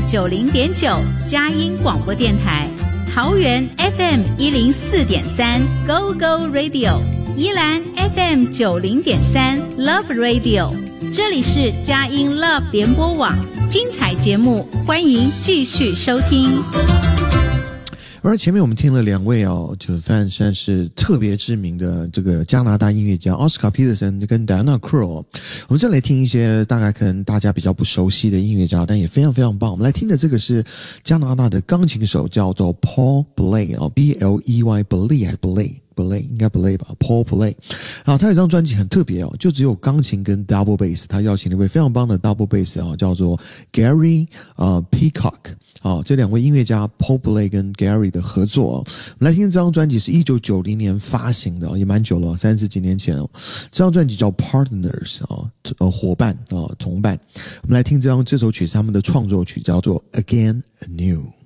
90.9佳音广播电台，桃园 FM 104.3 Go Go Radio， 宜兰 FM 90.3 Love Radio， 这里是佳音 Love 联播网，精彩节目欢迎继续收听。 而前面我们听了两位就算是特别知名的这个加拿大音乐家奥斯卡·皮特森跟戴安娜·克罗。我们再来听一些大概可能大家比较不熟悉的音乐家，但也非常非常棒。我们来听的这个是加拿大的钢琴手，叫做 Paul Bley B-L-E-Y Bley 还是 Bley？Bley 应该 Bley 吧 Paul Bley。他有一张专辑很特别就只有钢琴跟 double bass， 他邀请了一位非常棒的 double bass 叫做 Gary Peacock。这两位音乐家 Paul Bley 跟 Gary 的合作我们来听这张专辑是1990年发行的也蛮久了30几年前这张专辑叫 Partners 伙伴同伴。我们来听这首曲是他们的创作曲，叫做 Again Anew。